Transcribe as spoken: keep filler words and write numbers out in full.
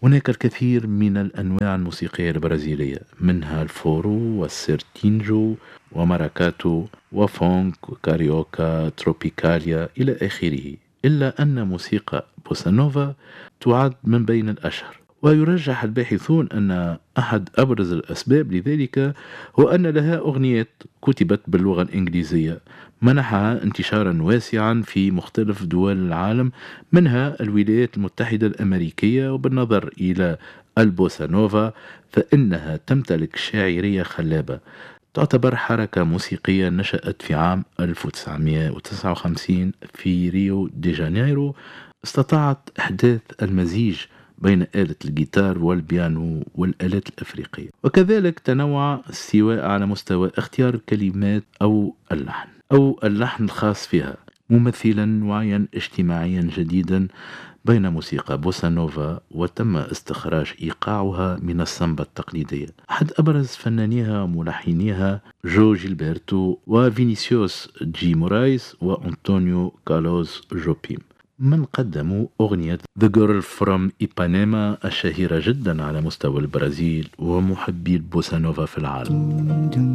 هناك الكثير من الأنواع الموسيقية البرازيلية، منها الفورو والسيرتينجو وماراكاتو وفونك وكاريوكا تروبيكاليا إلى آخره. إلا أن موسيقى بوسانوفا تعد من بين الأشهر، ويرجح الباحثون أن أحد أبرز الأسباب لذلك هو أن لها أغنيات كتبت باللغة الإنجليزية منحها انتشارا واسعا في مختلف دول العالم، منها الولايات المتحدة الأمريكية. وبالنظر إلى البوسانوفا فإنها تمتلك شاعرية خلابة، تعتبر حركة موسيقية نشأت في عام ألف وتسعمائة وتسعة وخمسين في ريو دي جانيرو. استطاعت إحداث المزيج بين آلة الجيتار والبيانو والآلات الأفريقية، وكذلك تنوع السواء على مستوى اختيار الكلمات أو اللحن أو اللحن الخاص فيها، ممثلا وعيا اجتماعيا جديدا بين موسيقى بوسانوفا، وتم استخراج إيقاعها من السامبا التقليدية. أحد أبرز فنانيها وملحنيها جو جيلبرتو وفينيسيوس جي مورايس وأنطونيو كالوز جوبيم، من قدموا أغنية The Girl from Ipanema الشهيرة جدا على مستوى البرازيل ومحبي البوسانوفا في العالم.